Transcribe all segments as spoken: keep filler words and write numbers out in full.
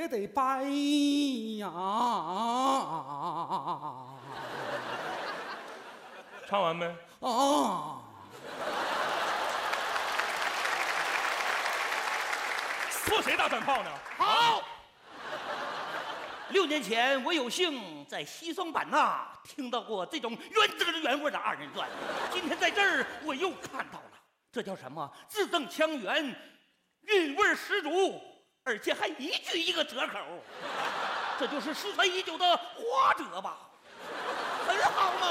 也得掰呀。 唱完没？ 啊！ 说谁打算炮呢？ 好。六年前，我有幸在西双版纳听到过这种原汁原味的二人转。今天在这儿，我又看到了，这叫什么？字正腔圆，韵味十足，而且还一句一个折口。这就是失传已久的花折吧？很好嘛！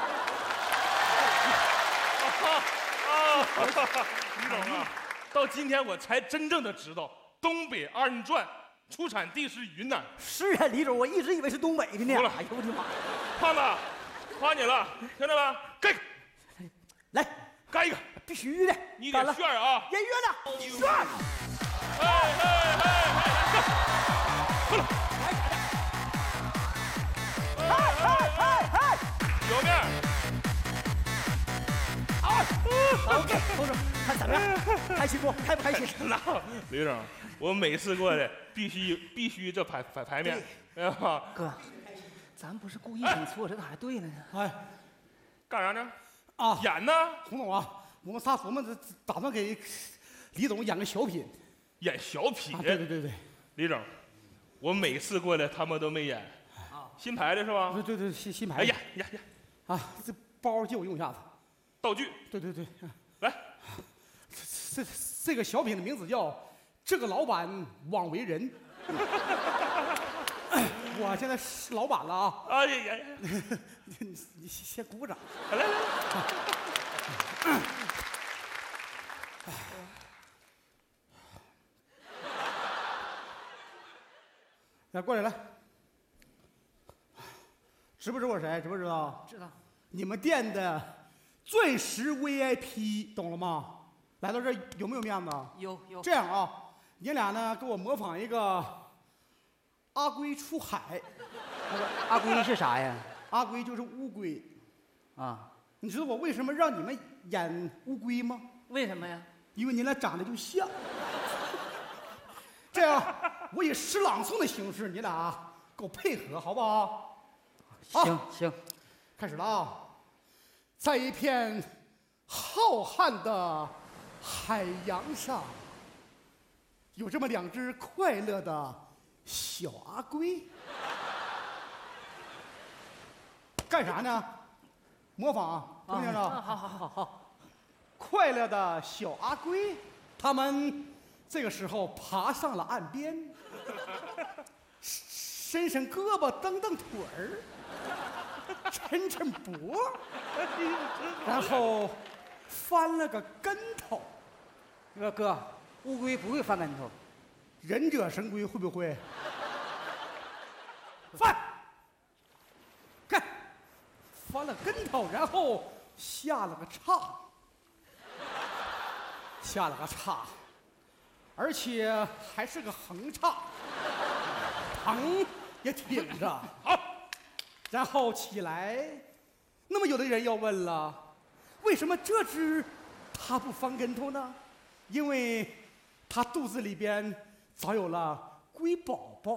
啊，李总啊，到今天我才真正的知道，东北二人转出产地是云南。 是啊，李总，我一直以为是东北的呢。 服了哎呦我的妈！ 胖子，夸你了，听着没？给， 来， 干一个， 必须的。 你干了得炫啊！ 音乐呢？炫！ 哎哎哎哎，过来， 嗨嗨嗨嗨！ 有面。 好 ，OK， 侯总，看怎么样？开心不？开不开心？ 那李总，我每次过来必须必须这排排排面，哎呀， 哥，咱不是故意整错，这咋还对了呢？ 哎， 干啥呢？ 啊， 演呢？ 洪总啊，我们仨琢磨着打算给李总演个小品。 演小品。 啊，对对对对。 李总，我每次过来他们都没演，新排的是吧？ 对对对，新新牌。 哎呀呀呀！ 啊，这包借我用一下子。 道具。 对对对， 来， 这这个小品的名字叫《这个老板枉为人》。我现在是老板了啊！ 哎呀呀呀！ 你你先鼓掌。 来来来。 来，过来来。知不知道我是谁？知不知道？ 知道。 你们店的钻石 V I P， 懂了吗？来到这儿有没有面子？ 有有。 这样啊，你俩呢给我模仿一个阿龟出海。 那个阿龟是啥呀？ 阿龟就是乌龟。 啊， 你知道我为什么让你们演乌龟吗？ 为什么呀？ 因为你俩长得就像。这样，我以诗朗诵的形式，你俩给我配合，好不好？ 行行， 开始了啊！在一片浩瀚的海洋上，有这么两只快乐的小阿龟。干啥呢？模仿，听没听着？ 好好好好。 快乐的小阿龟，他们这个时候爬上了岸边，伸伸胳膊，蹬蹬腿儿，抻抻脖，然后翻了个跟头。 哥哥，乌龟不会翻跟头， 忍者神龟会不会？翻，看，翻了跟头，然后下了个叉，下了个叉，而且还是个横叉，疼也挺着。好，然后起来。那么有的人要问了，为什么这只它不翻跟头呢？因为它肚子里边早有了龟宝宝，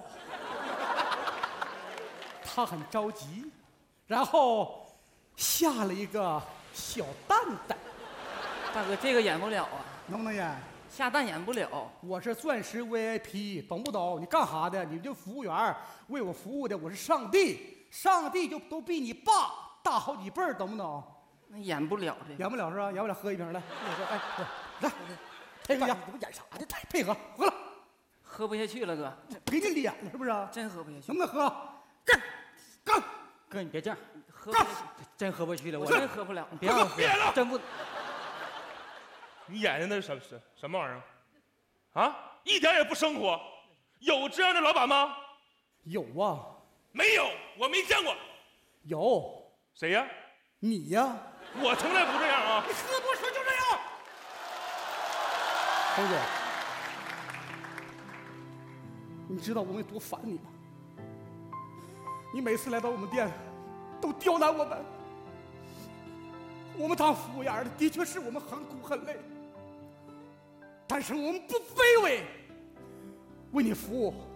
它很着急，然后下了一个小蛋蛋。 大哥，这个演不了啊， 能不能演？ 下蛋演不了。 我是钻石 V I P， 懂不懂？你干啥的？你就服务员，为我服务的。我是上帝，上帝就都比你爸大好几辈儿，懂不懂？ 那演不了这个。 演不了是吧？演不了，喝一瓶来。哎，来，配合演，你们演啥呢？配合，喝了。 喝不下去了，哥， 给你脸了是不是？ 真喝不下去。 能不能喝？干，干！ 哥，你别这样，喝不下去，真喝不下去了，我真喝不了。你别让我喝，真不。 你演的那是什什什么玩意儿？啊，一点也不生活。有这样的老板吗？ 有啊。 没有，我没见过。 有。 谁呀？ 你呀。 我从来不这样啊。 你喝多少就这样。红姐，你知道我们有多烦你吗？你每次来到我们店，都刁难我们。我们当服务员的，的确是我们很苦很累，但是我们不卑微，为你服务。